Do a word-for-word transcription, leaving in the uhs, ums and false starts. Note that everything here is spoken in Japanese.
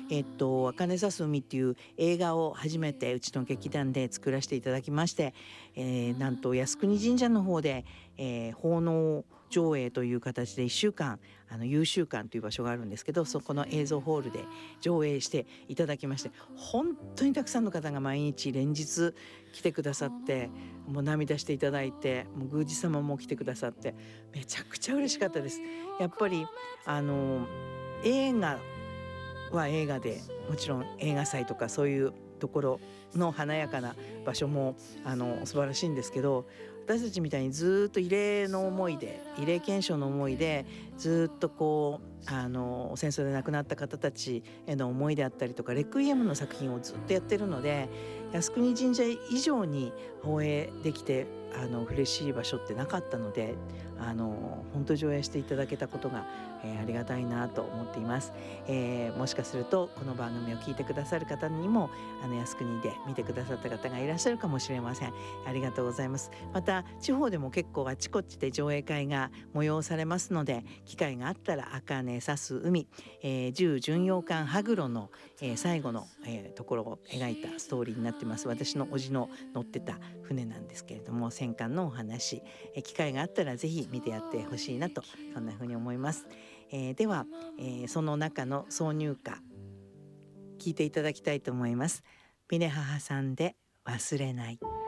えっと茜さす海っていう映画を初めてうちの劇団で作らせていただきまして、えー、なんと靖国神社の方で、えー、奉納上映という形でいっしゅうかんあの優秀館という場所があるんですけど、そこの映像ホールで上映していただきまして、本当にたくさんの方が毎日連日来てくださって、もう涙していただいて、もう宮司様も来てくださってめちゃくちゃ嬉しかったです。やっぱりあの映画は映画で、もちろん映画祭とかそういうところの華やかな場所もあの素晴らしいんですけど、私たちみたいにずっと慰霊の思いで、慰霊検証の思いでずっとこうあの戦争で亡くなった方たちへの思いであったりとか、レクイエムの作品をずっとやってるので、靖国神社以上に放映できてあの嬉しい場所ってなかったので、あの本当上映していただけたことが、えー、ありがたいなと思っています。えー、もしかするとこの番組を聞いてくださる方にもあの靖国で見てくださった方がいらっしゃるかもしれません。ありがとうございます。また地方でも結構あちこちで上映会が催されますので、機会があったら茜さす海、えー、十巡洋艦羽黒の、えー、最後の、えー、ところを描いたストーリーになってます。私の叔父の乗ってた船なんですけれども、戦艦のお話、えー、機会があったらぜひ見てやってほしいなと、そんな風に思います。えー、では、えー、その中の挿入歌聞いていただきたいと思います。峰母さんで忘れない。